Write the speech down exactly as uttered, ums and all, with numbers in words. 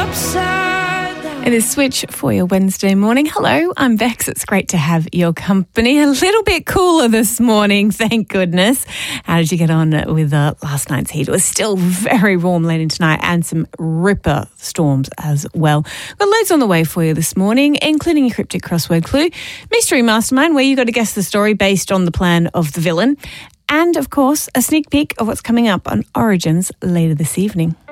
It is Switch for your Wednesday morning. Hello, I'm Bex. It's great to have your company. A little bit cooler this morning, thank goodness. How did you get on with uh, last night's heat? It was still very warm late in tonight and some ripper storms as well. Got loads on the way for you this morning, including a cryptic crossword clue, Mystery Mastermind, where you got to guess the story based on the plan of the villain, and, of course, a sneak peek of what's coming up on Origins later this evening.